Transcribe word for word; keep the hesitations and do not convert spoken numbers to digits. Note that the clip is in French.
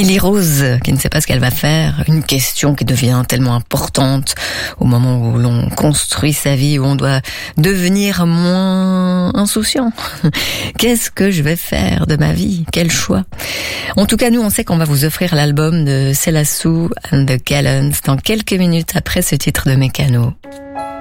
Élie Rose, qui ne sait pas ce qu'elle va faire, une question qui devient tellement importante au moment où l'on construit sa vie, où on doit devenir moins insouciant. Qu'est-ce que je vais faire de ma vie? Quel choix? En tout cas, nous, on sait qu'on va vous offrir l'album de Selassou and the Gallants dans quelques minutes après ce titre de Mécano.